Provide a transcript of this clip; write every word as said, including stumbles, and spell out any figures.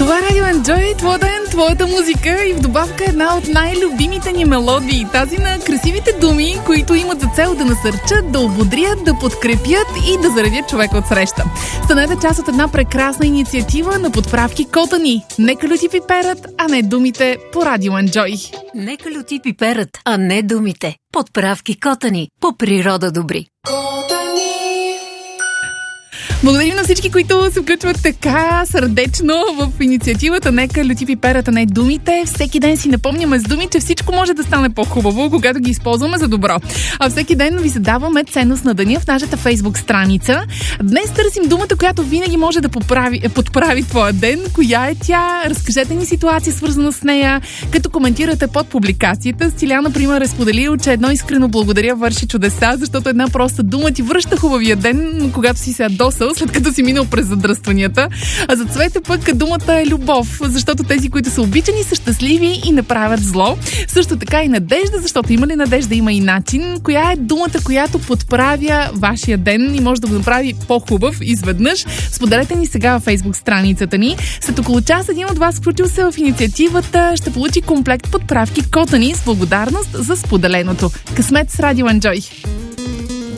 Това е Радио Enjoy, твоя ден, твоята музика и в добавка една от най-любимите ни мелодии. Тази на красивите думи, които имат за цел да насърчат, да ободрят, да подкрепят и да заредят човека от среща. Станете част от една прекрасна инициатива на подправки Котани. Нека люти пиперът, а не думите по Радио Enjoy. Нека люти пиперът, а не думите. Подправки Котани. По природа добри. Благодарим на всички, които се включват така сърдечно в инициативата Нека люти пиперата, не думите. Всеки ден си напомняме с думи, че всичко може да стане по-хубаво, когато ги използваме за добро. А всеки ден ви задаваме ценност на деня в нашата Фейсбук страница. Днес търсим думата, която винаги може да поправи, подправи твоя ден. Коя е тя? Разкажете ни ситуация, свързана с нея, като коментирате под публикацията. Стилян, например, е споделил, че едно искрено благодаря върши чудеса, защото една проста дума ти връща хубавия ден, когато си се ядосал, след като си минал през задръстванията. А за Цвете пък думата е любов, защото тези, които са обичани, са щастливи и не правят зло. Също така и надежда, защото има ли надежда, има и начин. Коя е думата, която подправя вашия ден и може да го направи по-хубав изведнъж? Споделете ни сега във Фейсбук страницата ни. След около час един от вас, включил се в инициативата, ще получи комплект подправки Котани с благодарност за споделеното. Късмет с Радио Enjoy!